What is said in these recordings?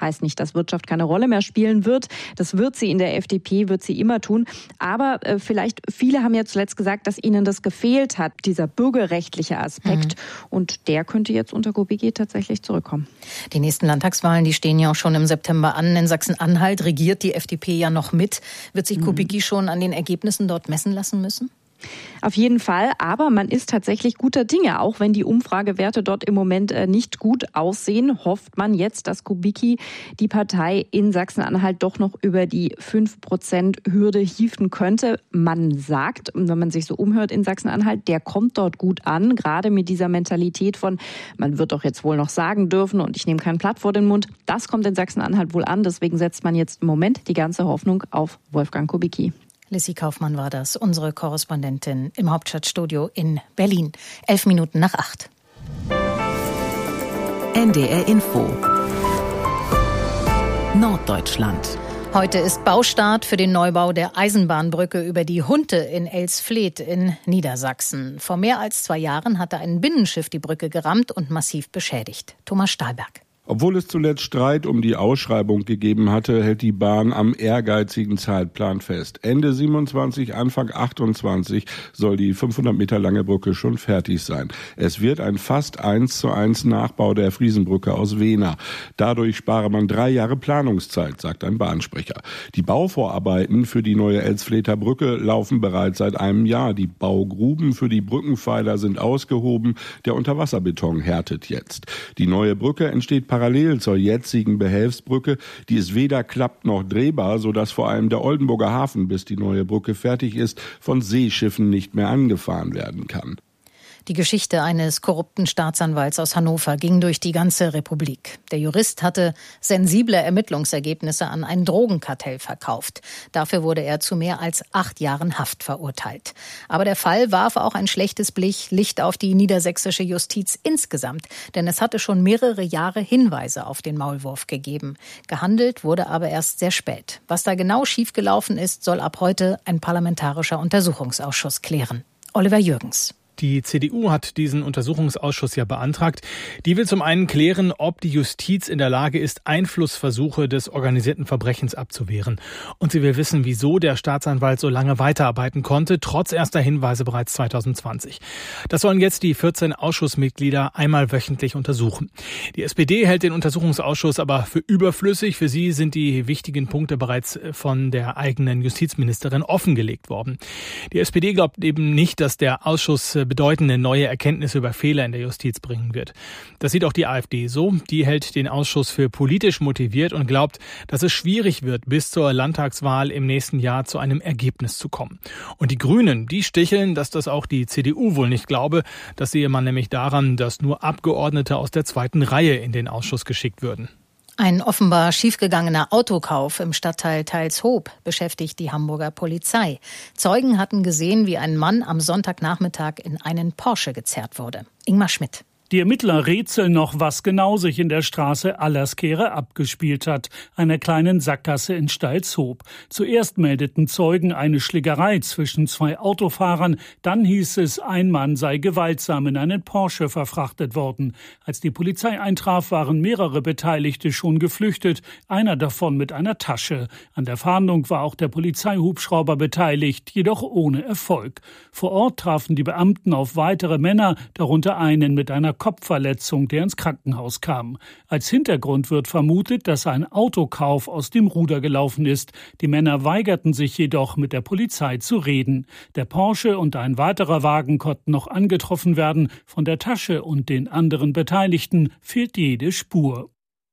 Heißt nicht, dass Wirtschaft keine Rolle mehr spielen wird. Das wird sie in der FDP, wird sie immer tun. Aber vielleicht, viele haben ja zuletzt gesagt, dass ihnen das gefehlt hat, dieser bürgerrechtliche Aspekt. Und der könnte jetzt unter Kubicki tatsächlich zurückkommen. Die nächsten Landtagswahlen, die stehen ja auch schon im September an. In Sachsen-Anhalt regiert die FDP ja noch mit. Wird sich Kubicki schon an den Ergebnissen dort messen lassen müssen? Auf jeden Fall, aber man ist tatsächlich guter Dinge. Auch wenn die Umfragewerte dort im Moment nicht gut aussehen, hofft man jetzt, dass Kubicki die Partei in Sachsen-Anhalt doch noch über die 5%-Hürde hieven könnte. Man sagt, wenn man sich so umhört in Sachsen-Anhalt, der kommt dort gut an, gerade mit dieser Mentalität von, man wird doch jetzt wohl noch sagen dürfen und ich nehme kein Blatt vor den Mund. Das kommt in Sachsen-Anhalt wohl an, deswegen setzt man jetzt im Moment die ganze Hoffnung auf Wolfgang Kubicki. Lissy Kaufmann war das, unsere Korrespondentin im Hauptstadtstudio in Berlin. 7:11. NDR Info. Norddeutschland. Heute ist Baustart für den Neubau der Eisenbahnbrücke über die Hunte in Elsfleth in Niedersachsen. Vor mehr als 2 Jahren hatte ein Binnenschiff die Brücke gerammt und massiv beschädigt. Thomas Stahlberg. Obwohl es zuletzt Streit um die Ausschreibung gegeben hatte, hält die Bahn am ehrgeizigen Zeitplan fest. Ende 27, Anfang 28 soll die 500 Meter lange Brücke schon fertig sein. Es wird ein fast 1:1 Nachbau der Friesenbrücke aus Wehner. Dadurch spare man 3 Jahre Planungszeit, sagt ein Bahnsprecher. Die Bauvorarbeiten für die neue Elsflether Brücke laufen bereits seit einem Jahr. Die Baugruben für die Brückenpfeiler sind ausgehoben. Der Unterwasserbeton härtet jetzt. Die neue Brücke entsteht parallel zur jetzigen Behelfsbrücke. Die ist weder klappt noch drehbar, sodass vor allem der Oldenburger Hafen, bis die neue Brücke fertig ist, von Seeschiffen nicht mehr angefahren werden kann. Die Geschichte eines korrupten Staatsanwalts aus Hannover ging durch die ganze Republik. Der Jurist hatte sensible Ermittlungsergebnisse an ein Drogenkartell verkauft. Dafür wurde er zu mehr als 8 Jahren Haft verurteilt. Aber der Fall warf auch ein schlechtes Licht auf die niedersächsische Justiz insgesamt. Denn es hatte schon mehrere Jahre Hinweise auf den Maulwurf gegeben. Gehandelt wurde aber erst sehr spät. Was da genau schiefgelaufen ist, soll ab heute ein parlamentarischer Untersuchungsausschuss klären. Oliver Jürgens. Die CDU hat diesen Untersuchungsausschuss ja beantragt. Die will zum einen klären, ob die Justiz in der Lage ist, Einflussversuche des organisierten Verbrechens abzuwehren. Und sie will wissen, wieso der Staatsanwalt so lange weiterarbeiten konnte, trotz erster Hinweise bereits 2020. Das sollen jetzt die 14 Ausschussmitglieder einmal wöchentlich untersuchen. Die SPD hält den Untersuchungsausschuss aber für überflüssig. Für sie sind die wichtigen Punkte bereits von der eigenen Justizministerin offengelegt worden. Die SPD glaubt eben nicht, dass der Ausschuss bedeutende neue Erkenntnisse über Fehler in der Justiz bringen wird. Das sieht auch die AfD so. Die hält den Ausschuss für politisch motiviert und glaubt, dass es schwierig wird, bis zur Landtagswahl im nächsten Jahr zu einem Ergebnis zu kommen. Und die Grünen, die sticheln, dass das auch die CDU wohl nicht glaube. Das sehe man nämlich daran, dass nur Abgeordnete aus der zweiten Reihe in den Ausschuss geschickt würden. Ein offenbar schiefgegangener Autokauf im Stadtteil Teilshoop beschäftigt die Hamburger Polizei. Zeugen hatten gesehen, wie ein Mann am Sonntagnachmittag in einen Porsche gezerrt wurde. Ingmar Schmidt. Die Ermittler rätseln noch, was genau sich in der Straße Allerskehre abgespielt hat, einer kleinen Sackgasse in Steilshoop. Zuerst meldeten Zeugen eine Schlägerei zwischen 2 Autofahrern, dann hieß es, ein Mann sei gewaltsam in einen Porsche verfrachtet worden. Als die Polizei eintraf, waren mehrere Beteiligte schon geflüchtet, einer davon mit einer Tasche. An der Fahndung war auch der Polizeihubschrauber beteiligt, jedoch ohne Erfolg. Vor Ort trafen die Beamten auf weitere Männer, darunter einen mit einer Kopfverletzung, der ins Krankenhaus kam. Als Hintergrund wird vermutet, dass ein Autokauf aus dem Ruder gelaufen ist. Die Männer weigerten sich jedoch, mit der Polizei zu reden. Der Porsche und ein weiterer Wagen konnten noch angetroffen werden. Von der Tasche und den anderen Beteiligten fehlt jede Spur.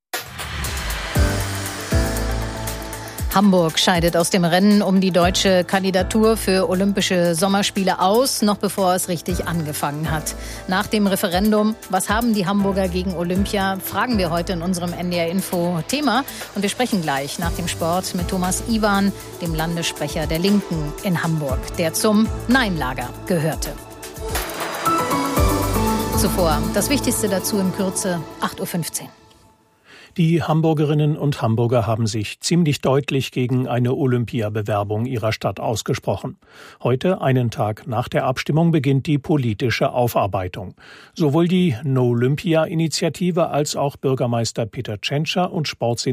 Hamburg scheidet aus dem Rennen um die deutsche Kandidatur für Olympische Sommerspiele aus, noch bevor es richtig angefangen hat. Nach dem Referendum, was haben die Hamburger gegen Olympia, fragen wir heute in unserem NDR-Info-Thema. Und wir sprechen gleich nach dem Sport mit Thomas Iwan, dem Landessprecher der Linken in Hamburg, der zum Nein-Lager gehörte. Zuvor das Wichtigste dazu in Kürze, 8:15 Uhr. Die Hamburgerinnen und Hamburger haben sich ziemlich deutlich gegen eine Olympiabewerbung ihrer Stadt ausgesprochen. Heute, einen Tag nach der Abstimmung, beginnt die politische Aufarbeitung. Sowohl die No-Olympia-Initiative als auch Bürgermeister Peter Tschentscher und Sportsenator